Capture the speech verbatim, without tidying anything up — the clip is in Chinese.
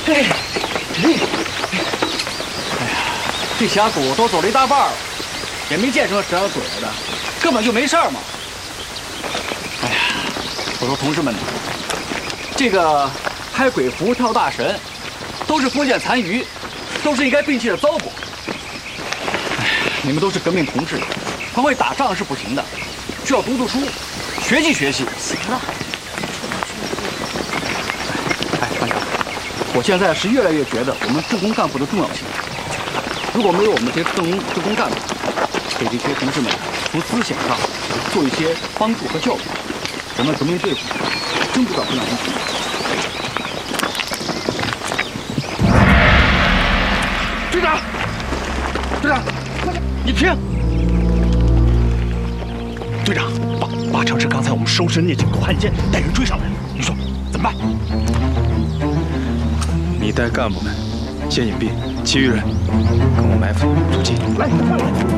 嘿，嘿，哎呀，这峡谷都走了一大半了，也没见什么蛇鬼来的，根本就没事儿嘛。哎呀，我说同志们呐，这个拍鬼符、跳大神，都是封建残余，都是应该摒弃的糟粕。哎，你们都是革命同志，光会打仗是不行的，需要读读书，学习学习。 行了。 哎，班长，我现在是越来越觉得我们政工干部的重要性。如果没有我们这些政工政工干部，给这些同志们从思想上做一些帮助和教育，咱们革命队伍真不知道会让人怎么样。队长，队长，你停！ 队长，八八成是刚才我们收拾那几个汉奸带人追上来了，你说怎么办？ 你带干部们先隐蔽，其余人跟我埋伏阻击。 来，快点！